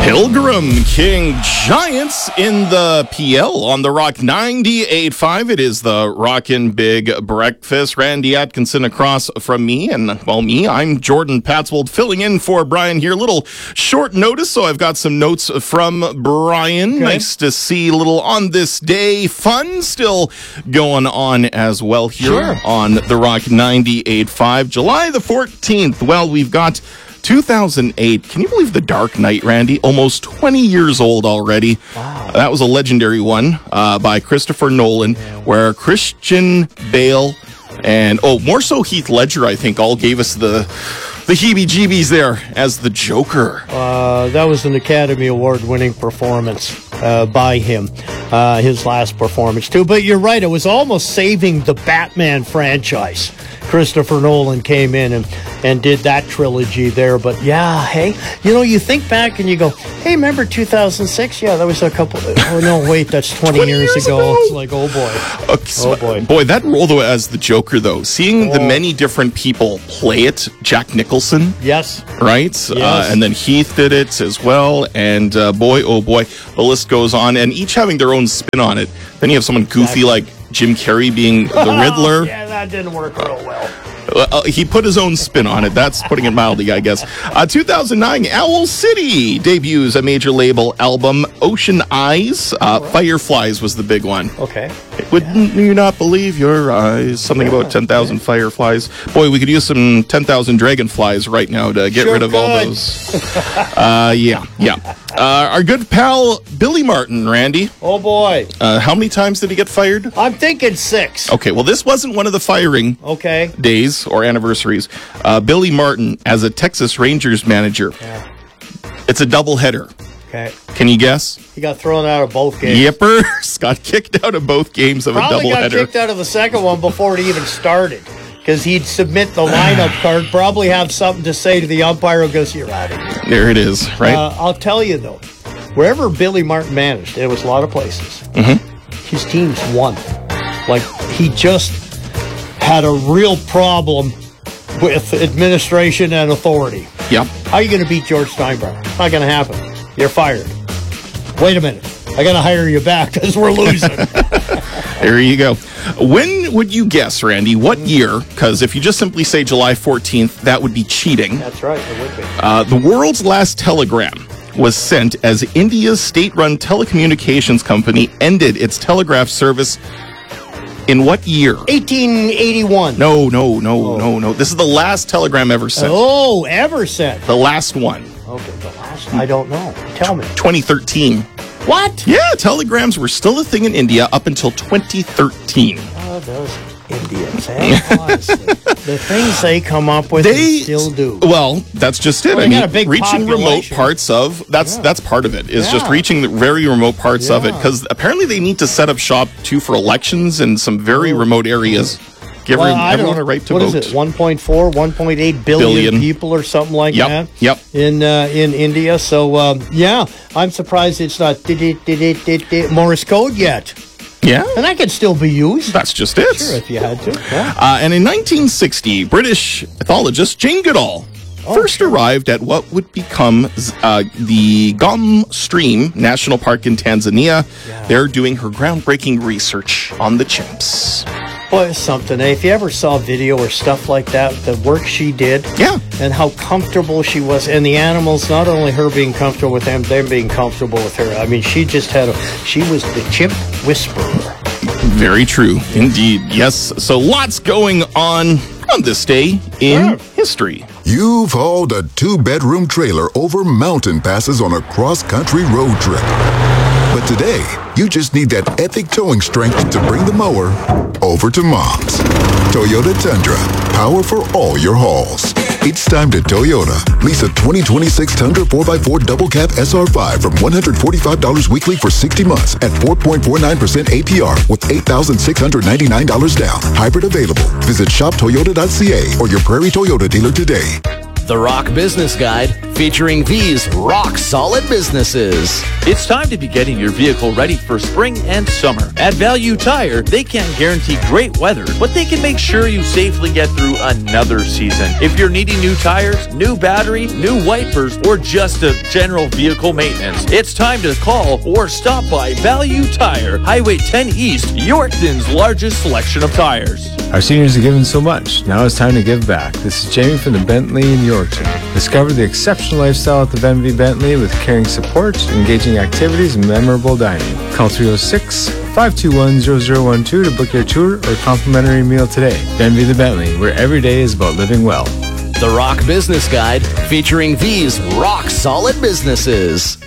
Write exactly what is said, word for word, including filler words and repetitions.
Pilgrim King Giants in the P L on the Rock ninety-eight point five. It is the Rockin' Big Breakfast. Randy Atkinson across from me, and well, me, I'm Jordan Patswold filling in for Brian here. Little short notice, so I've got some notes from Brian. Okay. Nice to see a little on this day fun still going on as well here Sure. on the Rock ninety-eight point five. July the fourteenth. Well, we've got two thousand eight. Can you believe The Dark Knight, Randy? Almost twenty years old already. Wow. That was a legendary one uh, by Christopher Nolan, where Christian Bale and, oh, more so Heath Ledger, I think, all gave us the the heebie-jeebies there as the Joker. Uh, that was an Academy Award-winning performance uh, by him, uh, his last performance, too. But you're right, it was almost saving the Batman franchise. Christopher Nolan came in and, and did that trilogy there. But, yeah, hey, you know, you think back and you go, hey, remember two thousand six? Yeah, that was a couple, oh, no, wait, that's twenty, twenty years, years ago. ago. It's like, oh, boy. Okay, so- Oh, boy. Boy, that role, though, as the Joker, though, seeing the Oh. many different people play it, Jack Nicholson, Yes. right? Uh, and then Heath did it as well. And uh, boy, oh boy, the list goes on. And each having their own spin on it. Then you have someone goofy Exactly. like Jim Carrey being the Riddler. Yeah, that didn't work real well. Uh, he put his own spin on it. That's putting it mildly, I guess. Uh, two thousand nine, Owl City debuts a major label album, Ocean Eyes. Uh, Fireflies was the big one. Okay. Wouldn't you not believe your eyes? Something about ten thousand fireflies. Boy, we could use some ten thousand dragonflies right now to get Sure rid of all could. those. uh, yeah, yeah. Uh, our good pal, Billy Martin, Randy. Oh, boy. Uh, how many times did he get fired? I'm thinking six. Okay, well, this wasn't one of the firing Okay. days or anniversaries. Uh, Billy Martin as a Texas Rangers manager. Yeah. It's a doubleheader. Okay. Can you guess? He got thrown out of both games. Yippers got kicked out of both games of Probably a got doubleheader. kicked out of the second one before it even started. Because he'd submit the lineup card, probably have something to say to the umpire who goes, you're out of here. There it is, right? Uh, I'll tell you, though, wherever Billy Martin managed, it was a lot of places, Mm-hmm. his teams won. Like, he just had a real problem with administration and authority. Yep. How are you going to beat George Steinbrenner? Not going to happen. You're fired. Wait a minute. I got to hire you back because we're losing. There you go. When would you guess, Randy, what year? Because if you just simply say July fourteenth, that would be cheating. That's right. It would be. Uh, the world's last telegram was sent as India's state-run telecommunications company ended its telegraph service in what year? eighteen eighty-one. No, no, no, no, no. This is the last telegram ever sent. Oh, ever sent. The last one. Okay, the last. I don't know. Tell me. twenty thirteen. What? Yeah, telegrams were still a thing in India up until twenty thirteen. Oh, those Indians, eh? Honestly. The things they come up with, They they still do. Well, that's just it. Well, I they mean, got a big reaching remote population. parts of that's Yeah. that's part of it. Is just Yeah. reaching the very remote parts of it Yeah. because apparently they need to set up shop too for elections in some very remote areas. Give Well, everyone, I don't- everyone a right to what vote. is it? one point four, one point eight billion, Billion. people or something like Yep, that. yep. In uh, in India. So um, yeah, I'm surprised it's not did it did it did it Morse code yet, Yeah, and that could still be used. that's just it. Sure, if you had to. Yeah. Uh, and in nineteen sixty, British ethologist Jane Goodall Oh, first arrived at what would become uh, the Gom Stream National Park in Tanzania. Yeah. They're doing her groundbreaking research on the chimps. Boy, it's something. Eh? If you ever saw video or stuff like that, the work she did, Yeah. and how comfortable she was, and the animals, not only her being comfortable with them, them being comfortable with her. I mean, she just had a, she was the chimp whisperer. Very true, indeed. Yes, so lots going on on this day in Yeah. history. You've hauled a two-bedroom trailer over mountain passes on a cross-country road trip. But today, you just need that epic towing strength to bring the mower over to Mom's. Toyota Tundra, power for all your hauls. It's time to Toyota. Lease a twenty twenty-six Tundra four by four Double Cab S R five from one hundred forty-five dollars weekly for sixty months at four point four nine percent A P R with eight thousand six hundred ninety-nine dollars down. Hybrid available. Visit shop toyota dot c a or your Prairie Toyota dealer today. The Rock Business Guide, featuring these rock-solid businesses. It's time to be getting your vehicle ready for spring and summer. At Value Tire, they can't guarantee great weather, but they can make sure you safely get through another season. If you're needing new tires, new battery, new wipers, or just a general vehicle maintenance, it's time to call or stop by Value Tire, Highway ten East, Yorkton's largest selection of tires. Our seniors are given so much. Now it's time to give back. This is Jamie from the Bentley in Yorkton. Discover the exceptional lifestyle at the Bentley Bentley with caring support, engaging activities, and memorable dining. Call three oh six, five two one, zero zero one two to book your tour or complimentary meal today. Bentley the Bentley, where every day is about living well. The Rock Business Guide, featuring these rock-solid businesses.